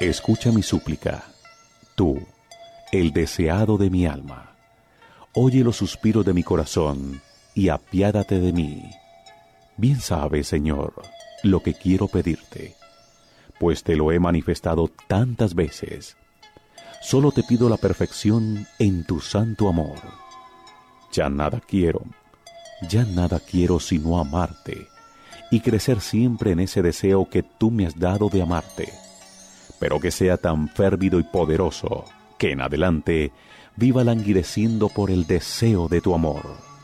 Escucha mi súplica, tú, el deseado de mi alma. Oye los suspiros de mi corazón y apiádate de mí. Bien sabes, Señor, lo que quiero pedirte, pues te lo he manifestado tantas veces. Solo te pido la perfección en tu santo amor. Ya nada quiero sino amarte y crecer siempre en ese deseo que tú me has dado de amarte, pero que sea tan férvido y poderoso que en adelante viva languideciendo por el deseo de tu amor.